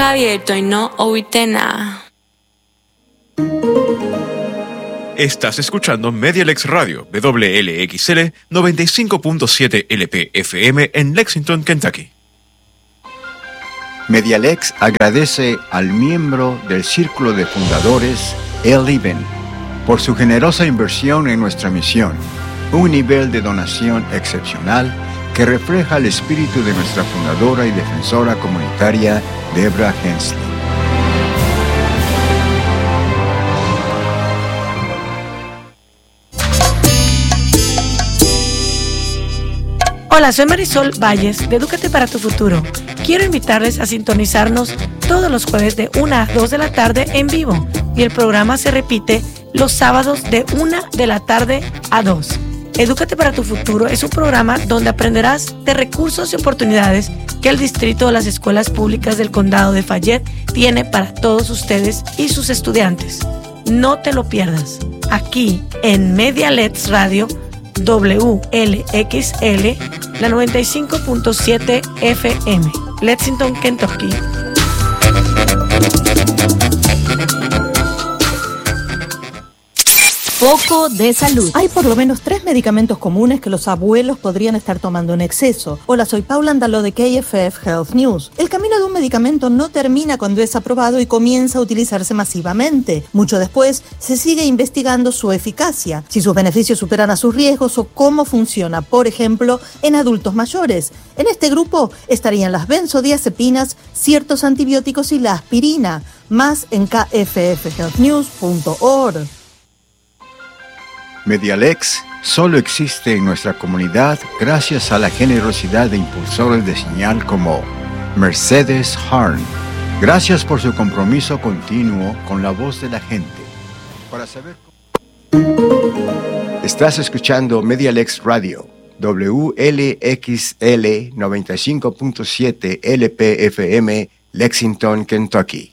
boca abierta y no oíste nada. Estás escuchando Medialex Radio, WLXL 95.7 LP-FM en Lexington, Kentucky. Medialex agradece al miembro del Círculo de Fundadores, El Iben, por su generosa inversión en nuestra misión, un nivel de donación excepcional que refleja el espíritu de nuestra fundadora y defensora comunitaria, Debra Hensley. Hola, soy Marisol Valles de Edúcate para tu Futuro. Quiero invitarles a sintonizarnos todos los jueves de 1 a 2 de la tarde en vivo y el programa se repite los sábados de 1 de la tarde a 2. Edúcate para tu Futuro es un programa donde aprenderás de recursos y oportunidades que el distrito de las escuelas públicas del condado de Fayette tiene para todos ustedes y sus estudiantes. No te lo pierdas. Aquí en Medialex Radio WLXL, la 95.7 FM, Lexington, Kentucky. Foco de salud. Hay por lo menos 3 medicamentos comunes que los abuelos podrían estar tomando en exceso. Hola, soy Paula Andaló de KFF Health News. El camino de un medicamento no termina cuando es aprobado y comienza a utilizarse masivamente. Mucho después, se sigue investigando su eficacia, si sus beneficios superan a sus riesgos o cómo funciona, por ejemplo, en adultos mayores. En este grupo estarían las benzodiazepinas, ciertos antibióticos y la aspirina. Más en kffhealthnews.org. Medialex solo existe en nuestra comunidad gracias a la generosidad de impulsores de señal como Mercedes Harn. Gracias por su compromiso continuo con la voz de la gente. Para saber Estás escuchando Medialex Radio, WLXL 95.7 LP-FM, Lexington, Kentucky.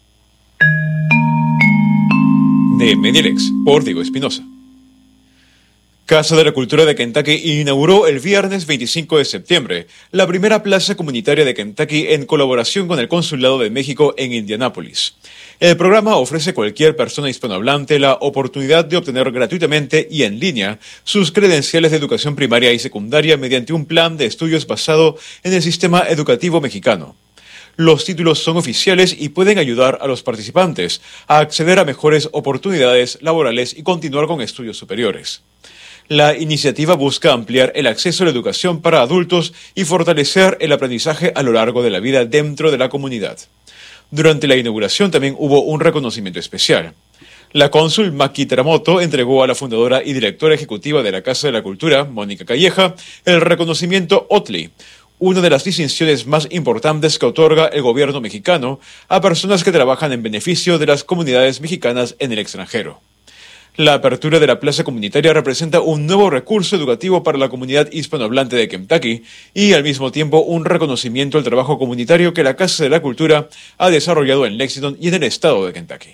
De Medialex, por Diego Espinosa. Casa de la Cultura de Kentucky inauguró el viernes 25 de septiembre la primera plaza comunitaria de Kentucky en colaboración con el Consulado de México en Indianápolis. El programa ofrece a cualquier persona hispanohablante la oportunidad de obtener gratuitamente y en línea sus credenciales de educación primaria y secundaria mediante un plan de estudios basado en el sistema educativo mexicano. Los títulos son oficiales y pueden ayudar a los participantes a acceder a mejores oportunidades laborales y continuar con estudios superiores. La iniciativa busca ampliar el acceso a la educación para adultos y fortalecer el aprendizaje a lo largo de la vida dentro de la comunidad. Durante la inauguración también hubo un reconocimiento especial. La cónsul Maki Teramoto entregó a la fundadora y directora ejecutiva de la Casa de la Cultura, Mónica Calleja, el reconocimiento Otley, una de las distinciones más importantes que otorga el gobierno mexicano a personas que trabajan en beneficio de las comunidades mexicanas en el extranjero. La apertura de la plaza comunitaria representa un nuevo recurso educativo para la comunidad hispanohablante de Kentucky y al mismo tiempo un reconocimiento al trabajo comunitario que la Casa de la Cultura ha desarrollado en Lexington y en el estado de Kentucky.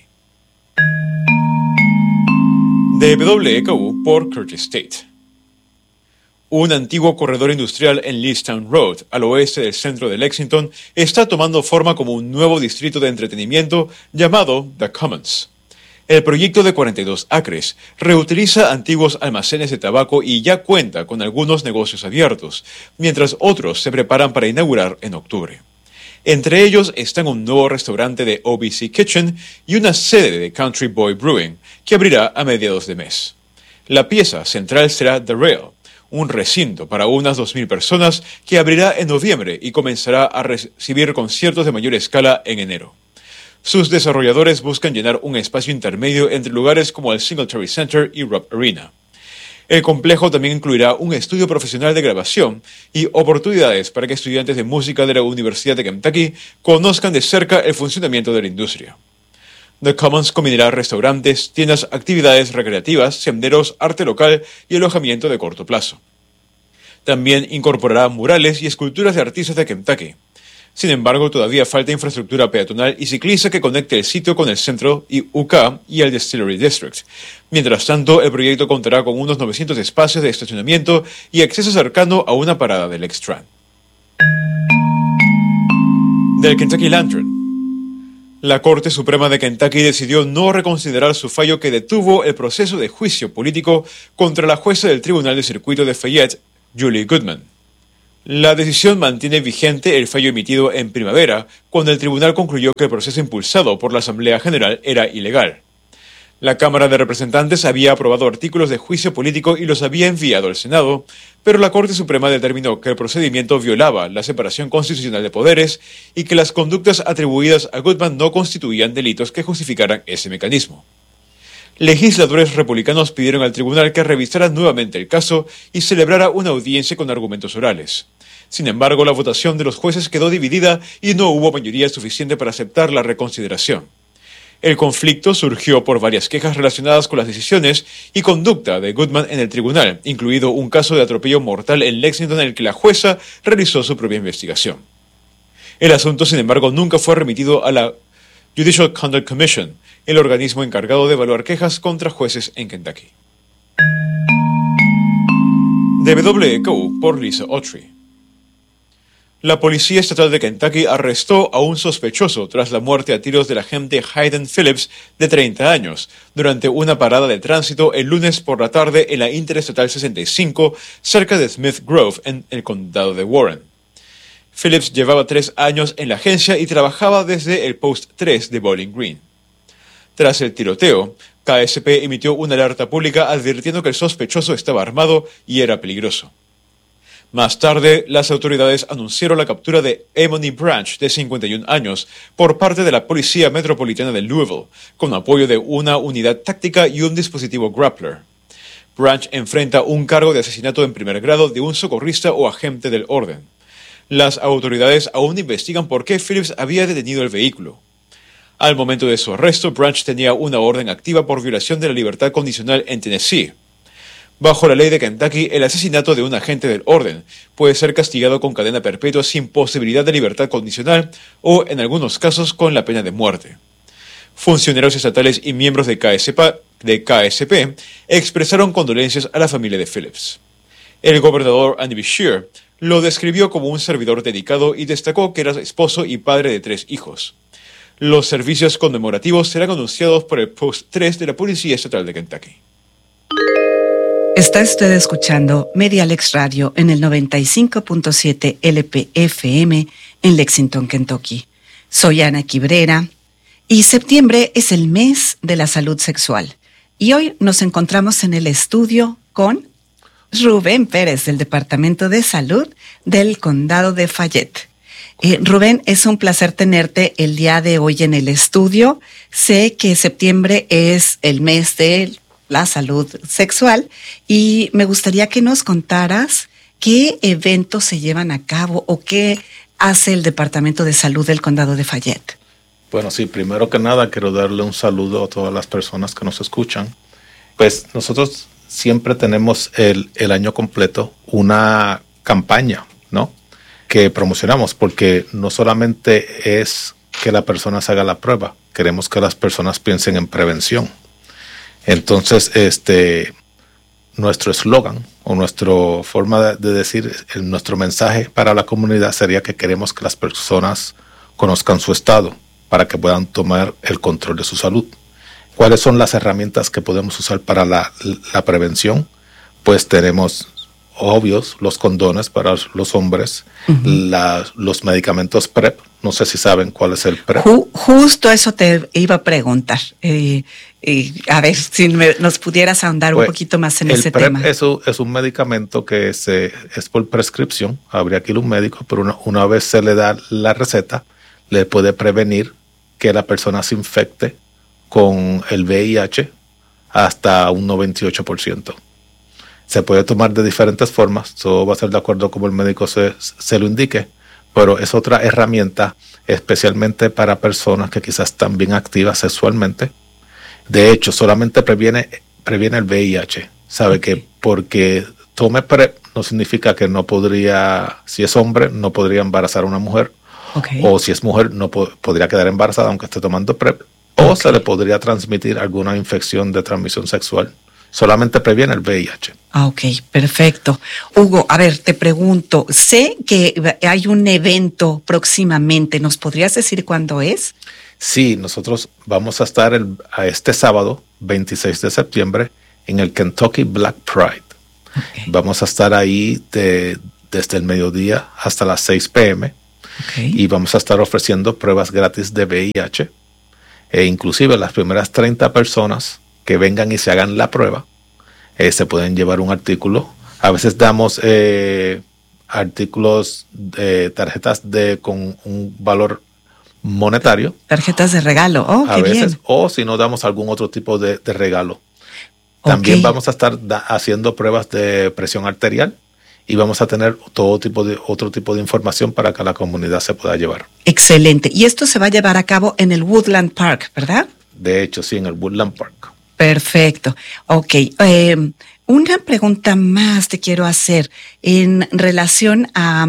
De WKU por Curtis State. Un antiguo corredor industrial en Leestown Road, al oeste del centro de Lexington, está tomando forma como un nuevo distrito de entretenimiento llamado The Commons. El proyecto de 42 acres reutiliza antiguos almacenes de tabaco y ya cuenta con algunos negocios abiertos, mientras otros se preparan para inaugurar en octubre. Entre ellos están un nuevo restaurante de OBC Kitchen y una sede de Country Boy Brewing, que abrirá a mediados de mes. La pieza central será The Rail, un recinto para unas 2,000 personas que abrirá en noviembre y comenzará a recibir conciertos de mayor escala en enero. Sus desarrolladores buscan llenar un espacio intermedio entre lugares como el Singletary Center y Rupp Arena. El complejo también incluirá un estudio profesional de grabación y oportunidades para que estudiantes de música de la Universidad de Kentucky conozcan de cerca el funcionamiento de la industria. The Commons combinará restaurantes, tiendas, actividades recreativas, senderos, arte local y alojamiento de corto plazo. También incorporará murales y esculturas de artistas de Kentucky. Sin embargo, todavía falta infraestructura peatonal y ciclista que conecte el sitio con el centro y UK y el Distillery District. Mientras tanto, el proyecto contará con unos 900 espacios de estacionamiento y acceso cercano a una parada del X-Tran. Del Kentucky Lantern. La Corte Suprema de Kentucky decidió no reconsiderar su fallo que detuvo el proceso de juicio político contra la jueza del Tribunal de Circuito de Fayette, Julie Goodman. La decisión mantiene vigente el fallo emitido en primavera, cuando el tribunal concluyó que el proceso impulsado por la Asamblea General era ilegal. La Cámara de Representantes había aprobado artículos de juicio político y los había enviado al Senado, pero la Corte Suprema determinó que el procedimiento violaba la separación constitucional de poderes y que las conductas atribuidas a Goodman no constituían delitos que justificaran ese mecanismo. Legisladores republicanos pidieron al tribunal que revisara nuevamente el caso y celebrara una audiencia con argumentos orales. Sin embargo, la votación de los jueces quedó dividida y no hubo mayoría suficiente para aceptar la reconsideración. El conflicto surgió por varias quejas relacionadas con las decisiones y conducta de Goodman en el tribunal, incluido un caso de atropello mortal en Lexington en el que la jueza realizó su propia investigación. El asunto, sin embargo, nunca fue remitido a la Judicial Conduct Commission, el organismo encargado de evaluar quejas contra jueces en Kentucky. De WKU por Lisa Autry. La Policía Estatal de Kentucky arrestó a un sospechoso tras la muerte a tiros del agente Hayden Phillips, de 30 años, durante una parada de tránsito el lunes por la tarde en la Interestatal 65, cerca de Smith Grove, en el condado de Warren. Phillips llevaba 3 años en la agencia y trabajaba desde el Post 3 de Bowling Green. Tras el tiroteo, KSP emitió una alerta pública advirtiendo que el sospechoso estaba armado y era peligroso. Más tarde, las autoridades anunciaron la captura de Emony Branch, de 51 años, por parte de la Policía Metropolitana de Louisville, con apoyo de una unidad táctica y un dispositivo grappler. Branch enfrenta un cargo de asesinato en primer grado de un socorrista o agente del orden. Las autoridades aún investigan por qué Phillips había detenido el vehículo. Al momento de su arresto, Branch tenía una orden activa por violación de la libertad condicional en Tennessee. Bajo la ley de Kentucky, el asesinato de un agente del orden puede ser castigado con cadena perpetua sin posibilidad de libertad condicional o, en algunos casos, con la pena de muerte. Funcionarios estatales y miembros de KSP expresaron condolencias a la familia de Phillips. El gobernador Andy Beshear lo describió como un servidor dedicado y destacó que era esposo y padre de 3 hijos. Los servicios conmemorativos serán anunciados por el Post 3 de la Policía Estatal de Kentucky. Está usted escuchando Media Lex Radio en el 95.7 LP-FM en Lexington, Kentucky. Soy Ana Quibrera y septiembre es el mes de la salud sexual. Y hoy nos encontramos en el estudio con Rubén Pérez, del Departamento de Salud del Condado de Fayette. Rubén, es un placer tenerte el día de hoy en el estudio. Sé que septiembre es el mes de la salud sexual y me gustaría que nos contaras qué eventos se llevan a cabo o qué hace el Departamento de Salud del Condado de Fayette. Bueno, sí, primero que nada quiero darle un saludo a todas las personas que nos escuchan. Pues nosotros siempre tenemos el año completo una campaña, ¿no?, que promocionamos, porque no solamente es que la persona se haga la prueba, queremos que las personas piensen en prevención. Entonces, nuestro eslogan o nuestra forma de decir, nuestro mensaje para la comunidad sería que queremos que las personas conozcan su estado para que puedan tomar el control de su salud. ¿Cuáles son las herramientas que podemos usar para la prevención? Pues tenemos, obvios, los condones para los hombres, los medicamentos PrEP. No sé si saben cuál es el PrEP. Justo eso te iba a preguntar. A ver si nos pudieras ahondar un poquito más en ese tema. El PrEP es un medicamento que es por prescripción. Habría que ir a un médico, pero una vez se le da la receta, le puede prevenir que la persona se infecte con el VIH hasta un 98%. Se puede tomar de diferentes formas, todo va a ser de acuerdo como el médico se lo indique, pero es otra herramienta especialmente para personas que quizás están bien activas sexualmente. De hecho, solamente previene el VIH. Sabe que porque tome PrEP no significa que no podría, si es hombre, no podría embarazar a una mujer, o si es mujer, no podría quedar embarazada aunque esté tomando PrEP, o se le podría transmitir alguna infección de transmisión sexual solamente previene el VIH. Ok, perfecto. Hugo, a ver, te pregunto, sé que hay un evento próximamente, ¿nos podrías decir cuándo es? Sí, nosotros vamos a estar este sábado, 26 de septiembre, en el Kentucky Black Pride. Okay. Vamos a estar ahí desde el mediodía hasta las 6 p.m. Okay. Y vamos a estar ofreciendo pruebas gratis de VIH. Inclusive las primeras 30 personas que vengan y se hagan la prueba, se pueden llevar un artículo. A veces damos artículos, tarjetas con un valor monetario. Tarjetas de regalo, a veces, bien. O si no, damos algún otro tipo de regalo. También vamos a estar haciendo pruebas de presión arterial y vamos a tener otro tipo de información para que la comunidad se pueda llevar. Excelente. Y esto se va a llevar a cabo en el Woodland Park, ¿verdad? De hecho, sí, en el Woodland Park. Perfecto. Ok. Una pregunta más te quiero hacer en relación a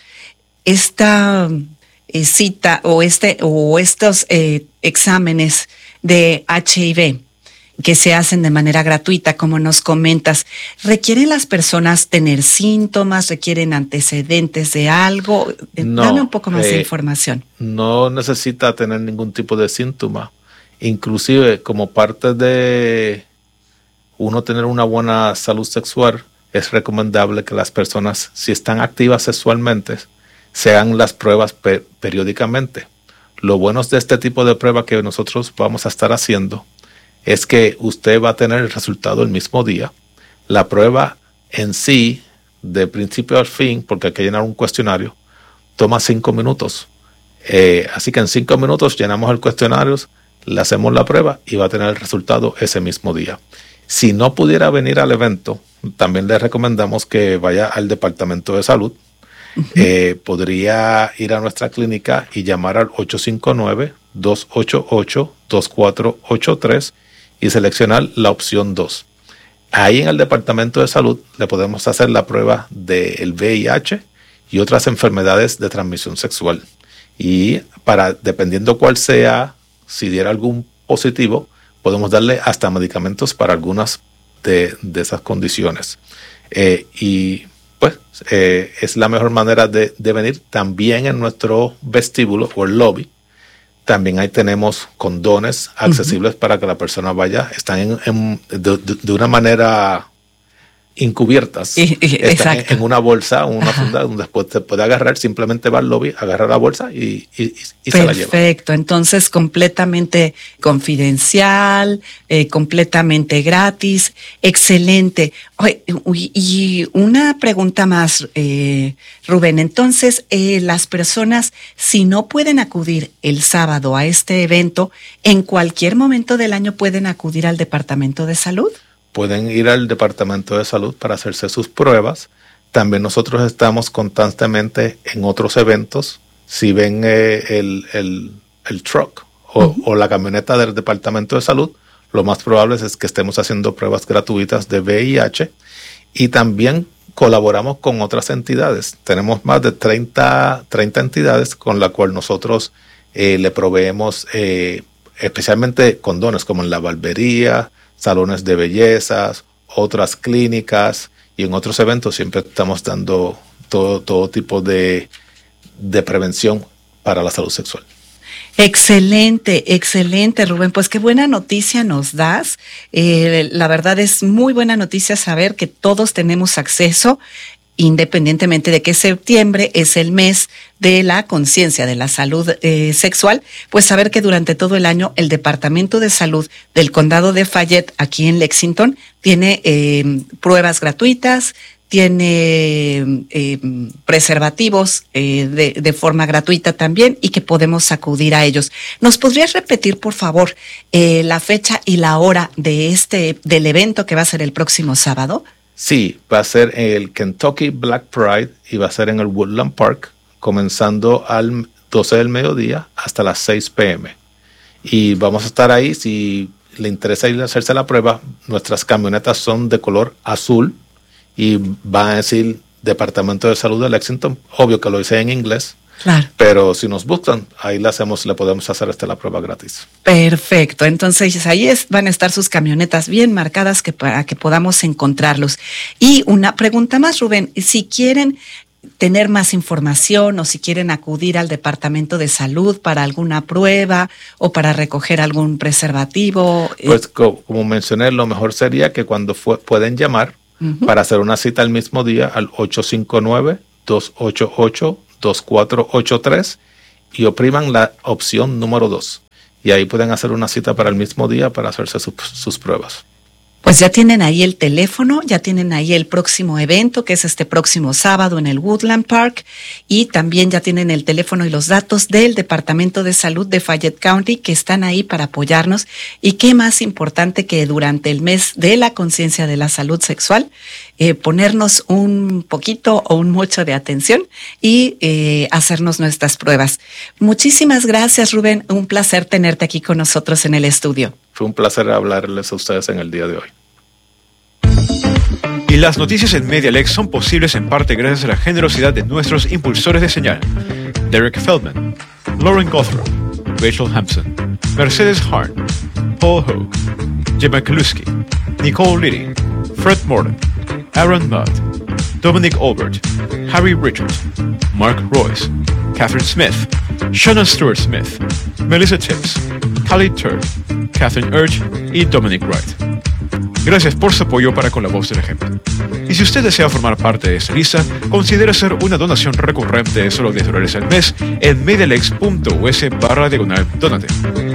esta cita o estos exámenes de HIV que se hacen de manera gratuita, como nos comentas. ¿Requieren las personas tener síntomas? ¿Requieren antecedentes de algo? No, dame un poco más de información. No necesita tener ningún tipo de síntoma. Inclusive, como parte de uno tener una buena salud sexual, es recomendable que las personas, si están activas sexualmente, se hagan las pruebas periódicamente. Lo bueno de este tipo de prueba que nosotros vamos a estar haciendo es que usted va a tener el resultado el mismo día. La prueba en sí, de principio al fin, porque hay que llenar un cuestionario, toma 5 minutos. Así que en 5 minutos llenamos el cuestionario, le hacemos la prueba y va a tener el resultado ese mismo día. Si no pudiera venir al evento, también le recomendamos que vaya al Departamento de Salud. Uh-huh. Podría ir a nuestra clínica y llamar al 859-288-2483 y seleccionar la opción 2. Ahí en el Departamento de Salud le podemos hacer la prueba del VIH y otras enfermedades de transmisión sexual. Y dependiendo cuál sea, si diera algún positivo, podemos darle hasta medicamentos para algunas de esas condiciones. Y pues es la mejor manera de venir. También en nuestro vestíbulo o el lobby, también ahí tenemos condones accesibles uh-huh. para que la persona vaya. Están de una manera encubiertas. Están en una bolsa, una funda, donde después te puede agarrar, simplemente va al lobby, agarra la bolsa y se la lleva. Perfecto, entonces completamente confidencial, completamente gratis, excelente. Oye, y una pregunta más, Rubén, entonces las personas, si no pueden acudir el sábado a este evento, ¿en cualquier momento del año pueden acudir al Departamento de Salud? Pueden ir al Departamento de Salud para hacerse sus pruebas. También nosotros estamos constantemente en otros eventos. Si ven el truck o la camioneta del Departamento de Salud, lo más probable es que estemos haciendo pruebas gratuitas de VIH. Y también colaboramos con otras entidades. Tenemos más de 30 entidades con las cuales nosotros le proveemos especialmente condones, como en la barbería, salones de bellezas, otras clínicas, y en otros eventos siempre estamos dando todo tipo de prevención para la salud sexual. Excelente, excelente, Rubén. Pues qué buena noticia nos das. La verdad es muy buena noticia saber que todos tenemos acceso, independientemente de que septiembre es el mes de la conciencia de la salud sexual, pues saber que durante todo el año el Departamento de Salud del Condado de Fayette, aquí en Lexington, tiene pruebas gratuitas, tiene preservativos de forma gratuita también, y que podemos acudir a ellos. ¿Nos podrías repetir, por favor, la fecha y la hora del evento que va a ser el próximo sábado? Sí, va a ser el Kentucky Black Pride y va a ser en el Woodland Park, comenzando al 12 del mediodía hasta las 6 p.m. Y vamos a estar ahí. Si le interesa ir a hacerse la prueba, nuestras camionetas son de color azul y van a decir Departamento de Salud de Lexington. Obvio que lo hice en inglés, Claro. Pero si nos buscan, ahí le podemos hacer la prueba gratis. Perfecto. Entonces ahí van a estar sus camionetas bien marcadas para que podamos encontrarlos. Y una pregunta más, Rubén. Si quieren tener más información o si quieren acudir al Departamento de Salud para alguna prueba o para recoger algún preservativo. Pues como mencioné, lo mejor sería que cuando pueden llamar para hacer una cita el mismo día al 859-288-2483 y opriman la opción número 2. Y ahí pueden hacer una cita para el mismo día para hacerse sus pruebas. Pues ya tienen ahí el teléfono, ya tienen ahí el próximo evento, que es este próximo sábado en el Woodland Park, y también ya tienen el teléfono y los datos del Departamento de Salud de Fayette County, que están ahí para apoyarnos. Y qué más importante que durante el mes de la conciencia de la salud sexual, ponernos un poquito o un mucho de atención y hacernos nuestras pruebas. Muchísimas gracias, Rubén. Un placer tenerte aquí con nosotros en el estudio. Fue un placer hablarles a ustedes en el día de hoy. Y las noticias en MediaLex son posibles en parte gracias a la generosidad de nuestros impulsores de señal: Derek Feldman, Lauren Gothrow, Rachel Hampson, Mercedes Harn, Paul Hogue, Gemma Kaluski, Nicole Liddy, Fred Morden, Aaron Mudd, Dominic Albert, Harry Richards, Mark Royce, Catherine Smith, Shannon Stewart Smith, Melissa Tibbs, Callie Turd, Catherine Urge y Dominic Wright. Gracias por su apoyo para con la voz del ejemplo. Y si usted desea formar parte de esta lista, considere hacer una donación recurrente de solo $10 al mes en medialex.us/donate.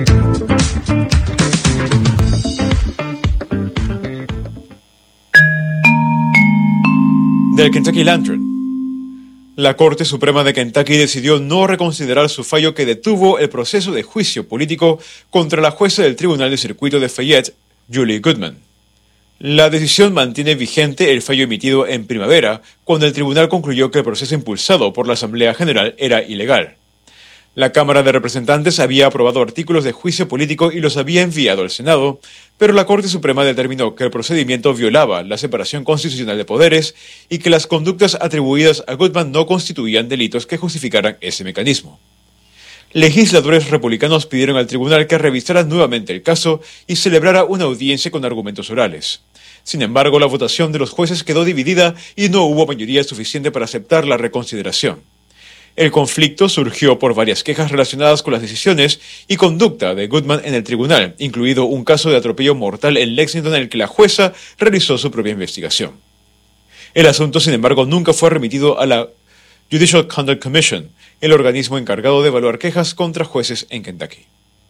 Del Kentucky Lantern. La Corte Suprema de Kentucky decidió no reconsiderar su fallo que detuvo el proceso de juicio político contra la jueza del Tribunal de Circuito de Fayette, Julie Goodman. La decisión mantiene vigente el fallo emitido en primavera, cuando el tribunal concluyó que el proceso impulsado por la Asamblea General era ilegal. La Cámara de Representantes había aprobado artículos de juicio político y los había enviado al Senado, pero la Corte Suprema determinó que el procedimiento violaba la separación constitucional de poderes y que las conductas atribuidas a Goodman no constituían delitos que justificaran ese mecanismo. Legisladores republicanos pidieron al tribunal que revisara nuevamente el caso y celebrara una audiencia con argumentos orales. Sin embargo, la votación de los jueces quedó dividida y no hubo mayoría suficiente para aceptar la reconsideración. El conflicto surgió por varias quejas relacionadas con las decisiones y conducta de Goodman en el tribunal, incluido un caso de atropello mortal en Lexington en el que la jueza realizó su propia investigación. El asunto, sin embargo, nunca fue remitido a la Judicial Conduct Commission, el organismo encargado de evaluar quejas contra jueces en Kentucky.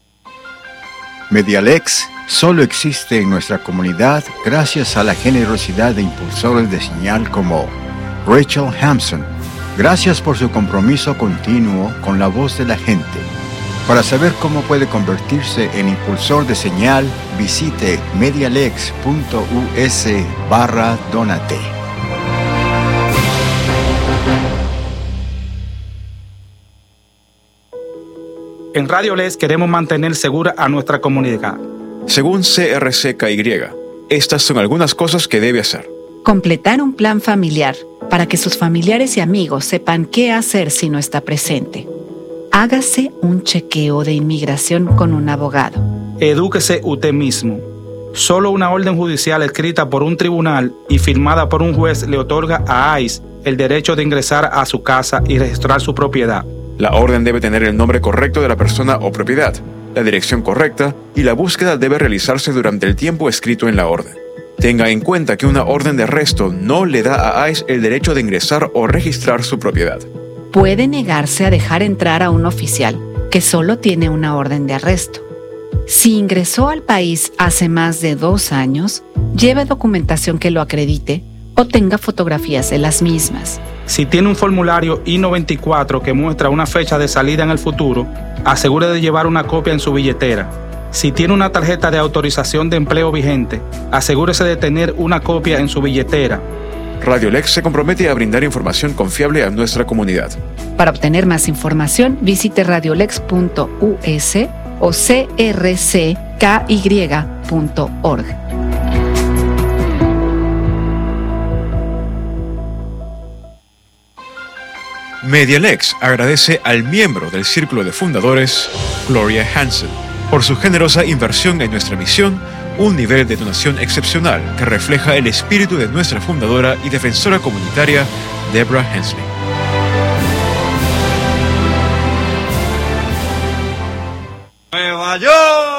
MediaLex solo existe en nuestra comunidad gracias a la generosidad de impulsores de señal como Rachel Hampson. Gracias por su compromiso continuo con la voz de la gente. Para saber cómo puede convertirse en impulsor de señal, visite medialex.us/donate. En Radio Les queremos mantener segura a nuestra comunidad. Según CRCKY, estas son algunas cosas que debe hacer. Completar un plan familiar para que sus familiares y amigos sepan qué hacer si no está presente. Hágase un chequeo de inmigración con un abogado. Edúquese usted mismo. Solo una orden judicial escrita por un tribunal y firmada por un juez le otorga a ICE el derecho de ingresar a su casa y registrar su propiedad. La orden debe tener el nombre correcto de la persona o propiedad, la dirección correcta y la búsqueda debe realizarse durante el tiempo escrito en la orden. Tenga en cuenta que una orden de arresto no le da a ICE el derecho de ingresar o registrar su propiedad. Puede negarse a dejar entrar a un oficial que solo tiene una orden de arresto. Si ingresó al país hace más de 2 años, lleve documentación que lo acredite o tenga fotografías de las mismas. Si tiene un formulario I-94 que muestra una fecha de salida en el futuro, asegure de llevar una copia en su billetera. Si tiene una tarjeta de autorización de empleo vigente, asegúrese de tener una copia en su billetera. Radio Lex se compromete a brindar información confiable a nuestra comunidad. Para obtener más información, visite radiolex.us o crcky.org. Medialex agradece al miembro del Círculo de Fundadores, Gloria Hansen, por su generosa inversión en nuestra misión, un nivel de donación excepcional que refleja el espíritu de nuestra fundadora y defensora comunitaria, Deborah Hensley. ¡Nueva York!